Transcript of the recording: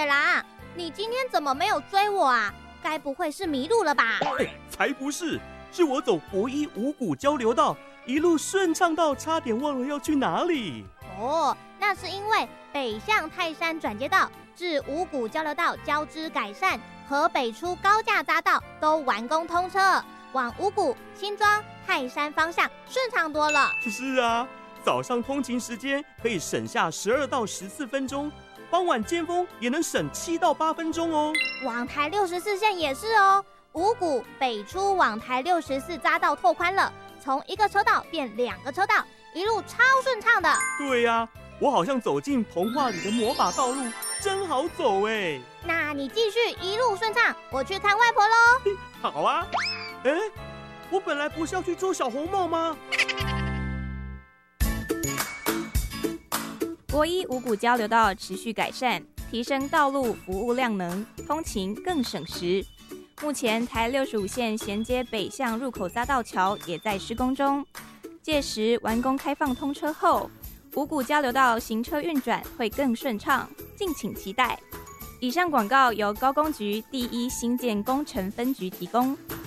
野狼，你今天怎么没有追我啊？该不会是迷路了吧？ 才不是，是我走国一五股交流道，一路顺畅到差点忘了要去哪里。 哦，那是因为北向泰山转接道至五股交流道交织改善和北出高架匝道都完工通车，往五股、新庄、泰山方向顺畅多了。 是啊，早上通勤时间可以省下12到14分钟，傍晚尖峰也能省7到8分钟哦。 往台64线也是哦，五股北出往台64匝道拓宽了，从1个车道变2个车道，一路超顺畅的。 对啊，我好像走进童话里的魔法道路，真好走哎。 那你继续一路顺畅，我去看外婆喽。 好啊。哎，我本来不是要去捉小红帽吗？ 国一五股交流道持续改善，提升道路服务量能，通勤更省时。目前台65线衔接北向入口匝道桥也在施工中，届时完工开放通车后，五股交流道行车运转会更顺畅，敬请期待。以上广告由高工局第1新建工程分局提供。